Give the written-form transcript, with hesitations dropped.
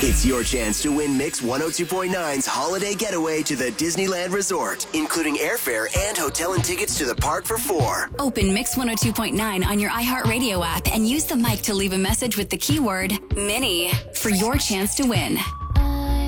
It's your chance to win Mix 102.9's holiday getaway to the Disneyland Resort, including airfare and hotel and tickets to the park for 4. Open Mix 102.9 on your iHeartRadio app and use the mic to leave a message with the keyword Minnie for your chance to win.